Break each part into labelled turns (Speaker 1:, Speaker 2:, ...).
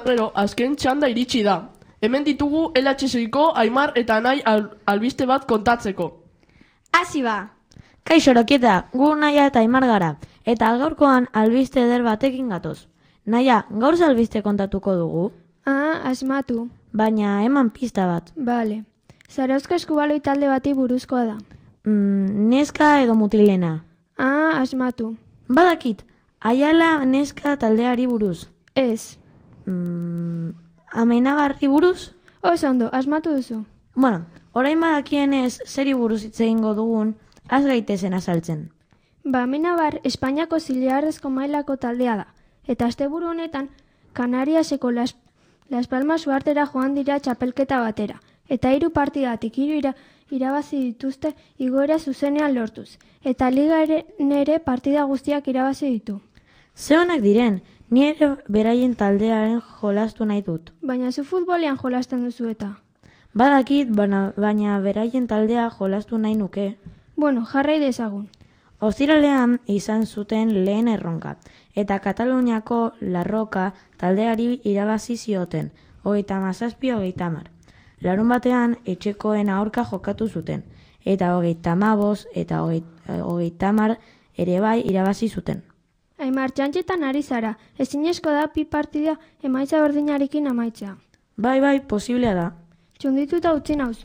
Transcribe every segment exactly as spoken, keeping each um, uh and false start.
Speaker 1: gero, azken txanda iritsi da. Hemen ditugu L H seiko Aimar eta Anai al, albiste bat kontatzeko.
Speaker 2: Hasi ba!
Speaker 3: Kaixo Rokieta, gu Naia eta Aimar gara, eta gaurkoan albiste eder batekin gatoz. Naia, gaur ze albiste kontatuko dugu?
Speaker 2: Ah, asmatu.
Speaker 3: Baina eman pista bat.
Speaker 2: Bale. Zarauzko eskubaloi talde bati buruzkoa da.
Speaker 3: Mm, neska edo mutilena.
Speaker 2: Ah, asmatu.
Speaker 3: Badakit, Aiala neska taldeari buruz.
Speaker 2: Ez.
Speaker 3: Mm, Amenabarri buruz?
Speaker 2: Oso ondo, asmatu duzu.
Speaker 3: Bueno, orain badakienez zeri buruz hitz egingo dugun, az gaitezen azaltzen.
Speaker 2: Ba, Amenabar Espainiako ziliarrezko mailako taldea da. Eta asteburu honetan, Kanariaseko Las, Las Palmas uartera joan dira txapelketa batera. Eta hiru partidatik hiru ira, irabazi dituzte igoera zuzenean lortuz. Eta liga ere nere partida guztiak irabazi ditu.
Speaker 3: Ze honak diren, ni ere beraien taldearen jolastu nahi dut.
Speaker 2: Baina zu futbolean jolasten duzu eta.
Speaker 3: Badakit, baina, baina beraien taldea jolastu nahi nuke.
Speaker 2: Bueno, jarrai dezagun.
Speaker 3: Ostiralean izan zuten lehen erronka, eta Kataluniako Larroka taldeari irabazi zioten, hogeita hamazazpi hogeita hamar. Larun batean etxekoen aurka jokatu zuten, eta hogeita hamabost eta hogeita hamar ere bai irabazi zuten.
Speaker 2: Aimar, txantxetan ari zara, ezinezko da pi partida emaitza berdinarekin amaitzea.
Speaker 3: Bai, bai, posiblea da.
Speaker 2: Txundituta utzi nauzu.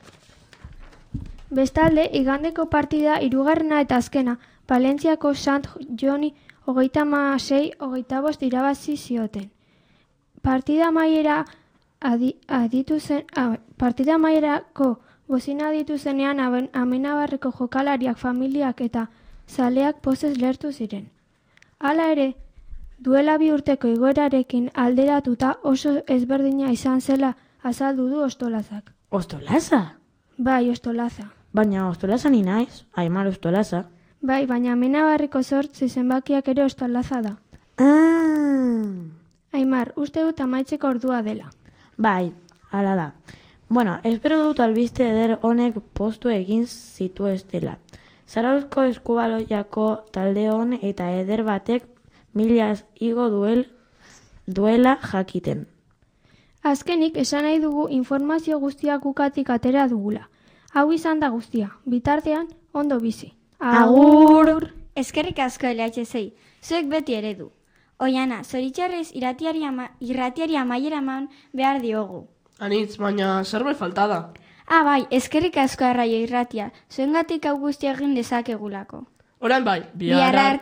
Speaker 2: Bestalde, igandeko partida hirugarrena eta azkena, Valentziako Sant Joni hogeita hamasei hogeita bost irabazi zioten. Partida maiera adi, aditu zen, a, partida maierako bozina aditu zenean Amenabarreko jokalariak, familiak eta zaleak pozez lertu ziren. Hala ere, duela bi urteko igoerarekin alderatuta oso ezberdina izan zela azaldu du Ostolazak.
Speaker 3: Ostolaza?
Speaker 2: Bai, Ostolaza.
Speaker 3: Baina Ostolaza ni naiz, Aimar Ostolaza.
Speaker 2: Bai, baina Amenabarreko zortzi zenbakiak ere Ostolaza da.
Speaker 3: Ah.
Speaker 2: Aimar, uste dut amaitzeko ordua dela.
Speaker 3: Bai, hala da. Bueno, espero dut albiste eder honek postu egin zitu ez dela. Zarauzko eskubaloiako talde hon eta eder batek milaz igo duel, duela jakiten.
Speaker 2: Azkenik esan nahi dugu informazio guztiak ukatik atera dugula. Hau izan da guztia, bitartean ondo bizi.
Speaker 3: Agur!
Speaker 4: Eskerrik asko L H sei, zuek beti eredu. Oiana, zoritxarrez irratiari, ama, irratiari amaiera eman behar diogu.
Speaker 1: Anitz, baina zerbait falta da.
Speaker 4: Ah, bai, eskerrik asko arraio irratia, zuengatik hau guztia egin dezakegulako.
Speaker 1: Orain bai,
Speaker 4: Bihar arte.